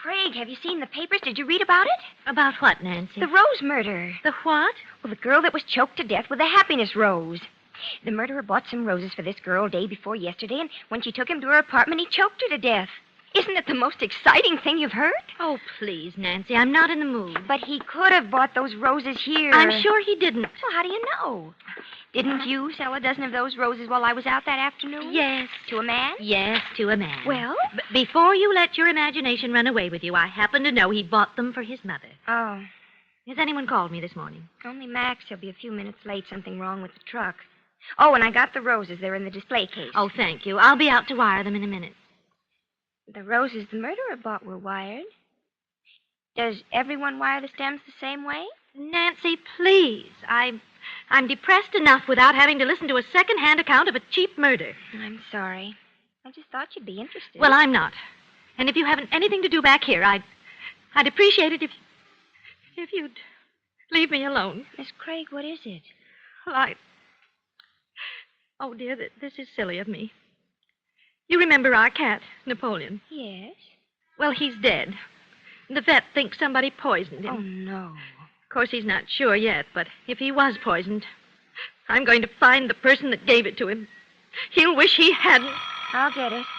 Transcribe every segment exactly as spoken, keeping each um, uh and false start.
Craig, have you seen the papers? Did you read about it? About what, Nancy? The Rose murder. The what? Well, the girl that was choked to death with a happiness rose. The murderer bought some roses for this girl day before yesterday, and when she took him to her apartment, he choked her to death. Isn't it the most exciting thing you've heard? Oh, please, Nancy, I'm not in the mood. But he could have bought those roses here. I'm sure he didn't. Well, how do you know? Didn't you sell a dozen of those roses while I was out that afternoon? Yes. To a man? Yes, to a man. Well? B- before you let your imagination run away with you, I happen to know he bought them for his mother. Oh. Has anyone called me this morning? Only Max. He'll be a few minutes late. Something wrong with the truck. Oh, and I got the roses. They're in the display case. Oh, thank you. I'll be out to wire them in a minute. The roses the murderer bought were wired. Does everyone wire the stems the same way? Nancy, please. I'm, I'm depressed enough without having to listen to a second-hand account of a cheap murder. I'm sorry. I just thought you'd be interested. Well, I'm not. And if you haven't anything to do back here, I'd, I'd appreciate it if, if you'd leave me alone. Miss Craig, what is it? Well, I... Oh, dear, th- this is silly of me. You remember our cat, Napoleon? Yes. Well, he's dead. The vet thinks somebody poisoned him. Oh, no. Of course, he's not sure yet, but if he was poisoned, I'm going to find the person that gave it to him. He'll wish he hadn't. I'll get it.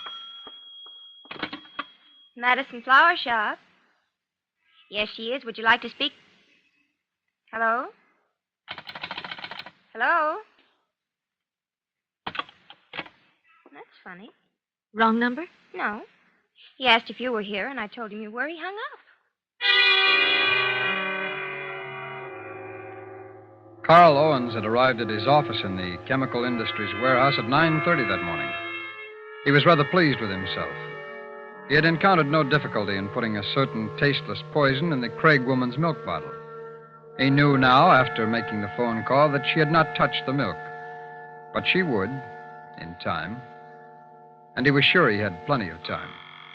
Madison Flower Shop. Yes, she is. Would you like to speak? Hello? Hello? That's funny. Wrong number? No. He asked if you were here, and I told him you were. He hung up. Carl Owens had arrived at his office in the chemical industries warehouse at nine thirty that morning. He was rather pleased with himself. He had encountered no difficulty in putting a certain tasteless poison in the Craig woman's milk bottle. He knew now, after making the phone call, that she had not touched the milk. But she would, in time. And he was sure he had plenty of time.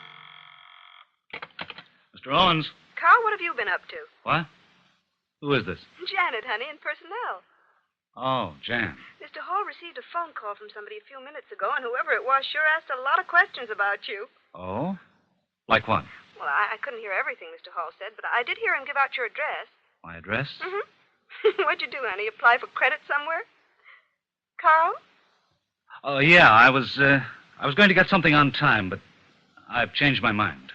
Mister Owens. Carl, what have you been up to? What? Who is this? Janet, honey, in personnel. Oh, Jan. Mister Hall received a phone call from somebody a few minutes ago, and whoever it was sure asked a lot of questions about you. Oh? Like what? Well, I, I couldn't hear everything Mister Hall said, but I did hear him give out your address. My address? Mm-hmm. What'd you do, honey? Apply for credit somewhere? Carl? Oh, yeah, I was, uh, I was going to get something on time, but I've changed my mind.